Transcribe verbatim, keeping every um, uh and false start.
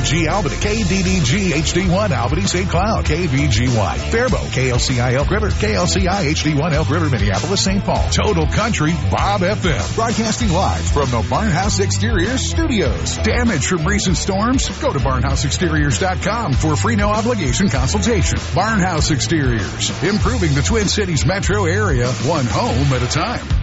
D G Albany, K D D G H D one Albany Saint Cloud, K V G Y Faribault, K L C I Elk River, K L C I H D one Elk River, Minneapolis, Saint Paul. Total Country Bob F M. Broadcasting live from the Barnhouse Exteriors Studios. Damage from recent storms? Go to barnhouse exteriors dot com for a free no obligation consultation. Barnhouse Exteriors, improving the Twin Cities metro area, one home at a time.